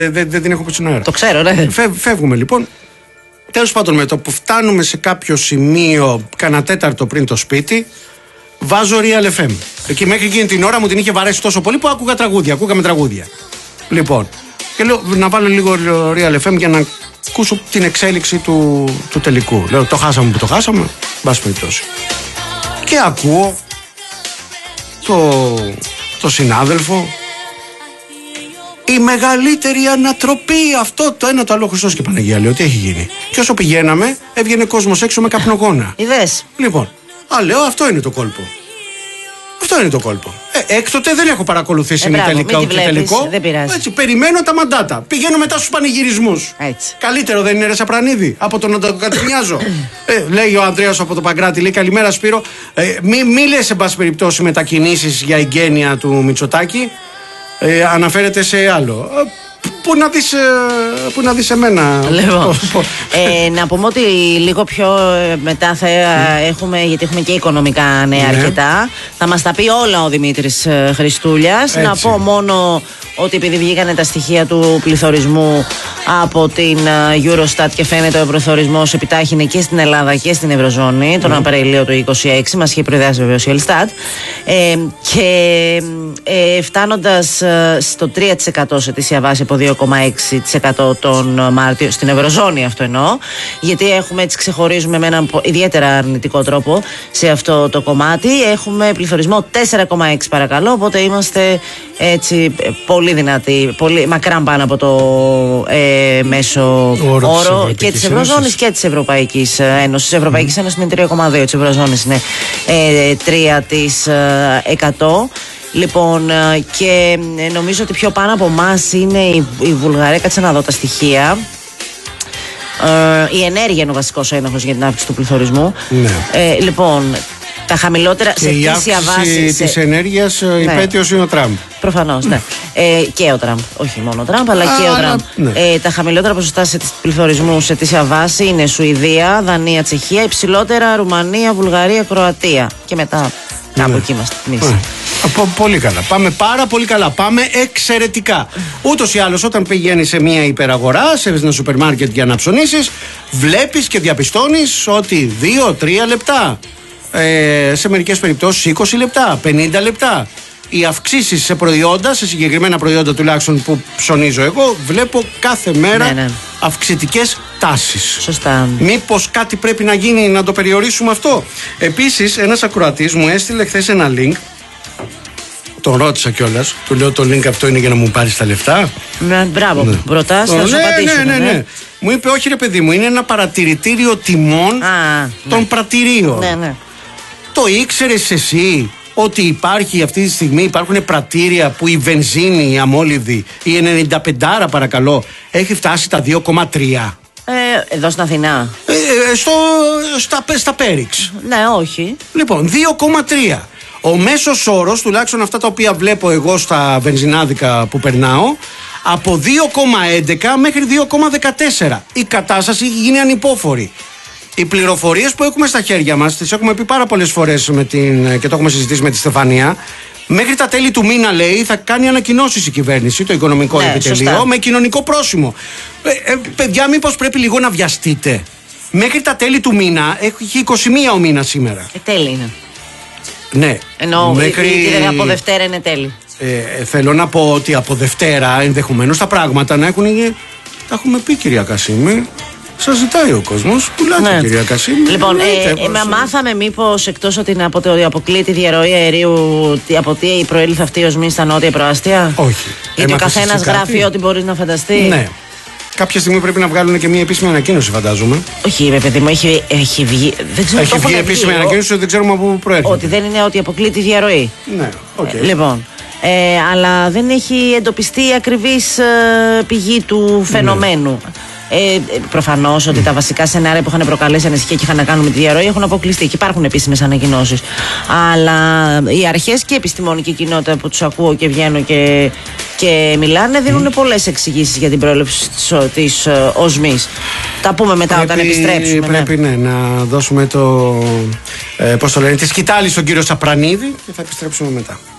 Δεν την έχω πει στον αέρα. Το ξέρω, ναι. Φεύγουμε λοιπόν. Τέλος πάντων, με το που φτάνουμε σε κάποιο σημείο, κανένα τέταρτο πριν το σπίτι, βάζω Real FM. Εκεί μέχρι εκείνη την ώρα μου την είχε βαρέσει τόσο πολύ που ακούγαμε τραγούδια. Λοιπόν, και λέω να βάλω λίγο Real FM για να ακούσω την εξέλιξη του τελικού. Λέω, το χάσαμε που το χάσαμε, μπας περιπτώσει. Και ακούω το συνάδελφο. Η μεγαλύτερη ανατροπή, αυτό το ένα το άλλο, Χριστός και Παναγία. Λέω, τι έχει γίνει? Και όσο πηγαίναμε, έβγαινε κόσμος έξω με καπνογόνα. Είδες? Λοιπόν, λέω, αυτό είναι το κόλπο. Αυτό είναι το κόλπο. Έκτοτε δεν έχω παρακολουθήσει με τελικά ούτε τελικό. Δεν πειράζει. Έτσι, περιμένω τα μαντάτα. Πηγαίνω μετά στους πανηγυρισμούς. Έτσι. Καλύτερο δεν είναι, ρε Σαπρανίδη, από το να το κατσινιάζω. Λέει ο Ανδρέας από το Παγκράτη, λέει, καλημέρα Σπύρο. Μη λες, εν πάση περιπτώσει, μετακινήσεις για εγγένεια του Μητσοτάκη. Αναφέρεται σε άλλο. Πού να δεις εμένα. Λοιπόν, να πούμε ότι λίγο πιο μετά θα έχουμε, γιατί έχουμε και οικονομικά νέα αρκετά, θα μας τα πει όλα ο Δημήτρης Χριστούλιας. Να πω μόνο ότι επειδή βγήκανε τα στοιχεία του πληθωρισμού από την Eurostat και φαίνεται ο πληθωρισμός επιτάχυνε και στην Ελλάδα και στην Ευρωζώνη τον Απρίλιο του 2026, μας είχε προειδεάσει βεβαίως η Ελστάτ, και φτάνοντας στο 3% σε ετήσια βάση από 2,6% τον Μάρτιο στην Ευρωζώνη, αυτό εννοώ, γιατί έχουμε, έτσι ξεχωρίζουμε με έναν ιδιαίτερα αρνητικό τρόπο σε αυτό το κομμάτι. Έχουμε πληθωρισμό 4,6 παρακαλώ, οπότε είμαστε έτσι πολύ δυνατοί, πολύ μακράν πάνω από το μέσο όρο και της Ευρωζώνης και της Ευρωπαϊκής Ένωσης. Της Ευρωπαϊκής Ένωσης είναι 3,2, της Ευρωζώνης είναι 3%. Λοιπόν, και νομίζω ότι πιο πάνω από εμάς είναι η Βουλγαρία. Κάτσε να δω τα στοιχεία. Η ενέργεια είναι ο βασικός ένοχος για την αύξηση του πληθωρισμού. Ναι. Λοιπόν, τα χαμηλότερα σε ετήσια βάση. Η αύξηση της ενέργειας, υπέτειος είναι ο Τραμπ. Προφανώς, ναι. Και ο Τραμπ. Όχι μόνο ο Τραμπ, αλλά και ο Τραμπ. Ναι. Τα χαμηλότερα ποσοστά πληθωρισμού σε ετήσια βάση είναι Σουηδία, Δανία, Τσεχία. Υψηλότερα Ρουμανία, Βουλγαρία, Κροατία. Και μετά κάπου εκεί είμαστε εμείς. Πολύ καλά. Πάμε πάρα πολύ καλά. Πάμε εξαιρετικά. Ούτως ή άλλως, όταν πηγαίνεις σε μια υπεραγορά, σε ένα σούπερ μάρκετ για να ψωνίσεις, βλέπεις και διαπιστώνεις ότι 2-3 λεπτά. Σε μερικές περιπτώσεις 20 λεπτά, 50 λεπτά. Οι αυξήσεις σε προϊόντα, σε συγκεκριμένα προϊόντα τουλάχιστον που ψωνίζω εγώ, βλέπω κάθε μέρα αυξητικές τάσεις. Σωστά. Μήπως κάτι πρέπει να γίνει να το περιορίσουμε αυτό? Επίσης, ένας ακροατής μου έστειλε χθες ένα link. Τον ρώτησα κιόλας. Του λέω, το link αυτό είναι για να μου πάρεις τα λεφτά. Μπράβο, ρωτάς, θα σου απαντήσουμε. Ναι. Μου είπε, όχι ρε παιδί μου, είναι ένα παρατηρητήριο τιμών των πρατηρίων. Ναι. Το ήξερες εσύ ότι υπάρχει αυτή τη στιγμή, υπάρχουν πρατήρια που η βενζίνη, η αμόλυδη, η 95 παρακαλώ, έχει φτάσει τα 2,3? Εδώ στην Αθηνά. Στα Πέριξ. Ναι, όχι. Λοιπόν, 2,3. Ο μέσος όρος, τουλάχιστον αυτά τα οποία βλέπω εγώ στα βενζινάδικα που περνάω, από 2,11 μέχρι 2,14. Η κατάσταση έχει γίνει ανυπόφορη. Οι πληροφορίες που έχουμε στα χέρια μας, τις έχουμε πει πάρα πολλές φορές και το έχουμε συζητήσει με τη Στεφανία. Μέχρι τα τέλη του μήνα, λέει, θα κάνει ανακοινώσεις η κυβέρνηση, το οικονομικό επιτελείο, με κοινωνικό πρόσημο. Παιδιά, μήπως πρέπει λίγο να βιαστείτε? Μέχρι τα τέλη του μήνα, έχει 21 ο μήνας σήμερα. Τέλη είναι. Ναι. Εννοώ, από Δευτέρα είναι τέλη. Θέλω να πω ότι από Δευτέρα ενδεχομένως τα πράγματα να έχουν. Τα έχουμε πει, κυρία Κασίμη. Σας ζητάει ο κόσμος. Πουλάτε, κυρία Κασίμη. Λοιπόν, μάθαμε μήπως, εκτός ότι αποκλείει τη διαρροή αερίου, από τι προήλθε αυτή η οσμή στα νότια προάστια? Όχι. Γιατί ο καθένας γράφει ό,τι μπορείς να φανταστεί. Ναι. Κάποια στιγμή πρέπει να βγάλουν και μια επίσημη ανακοίνωση, φαντάζομαι. Όχι, παιδί μου, έχει βγει. Δεν ξέρω, έχει βγει επίσημη ανακοίνωση, δεν ξέρουμε από πού προέρχεται. Ότι δεν είναι ότι αποκλείει τη διαρροή. Ναι, okay. Λοιπόν. Αλλά δεν έχει εντοπιστεί η ακριβής πηγή του φαινομένου. Προφανώς ότι τα βασικά σενάρια που είχαν προκαλέσει ανησυχία και είχαν να κάνουν με τη διαρροή έχουν αποκλειστεί και υπάρχουν επίσημες ανακοινώσεις. Αλλά οι αρχές και η επιστημονική κοινότητα που τους ακούω και βγαίνω και μιλάνε δίνουν πολλές εξηγήσεις για την προέλευση της οσμής. Τα πούμε μετά όταν επιστρέψουμε. Πρέπει να δώσουμε πώς το λένε, τη σκητάλη στον κύριο Σαπρανίδη και θα επιστρέψουμε μετά.